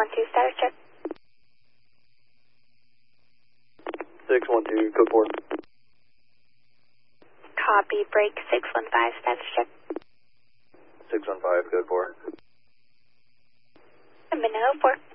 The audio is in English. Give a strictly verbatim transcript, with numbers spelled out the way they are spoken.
one two, status check. six one two, code four. Copy, break six one five, status check. six one five, code four. Minute oh four.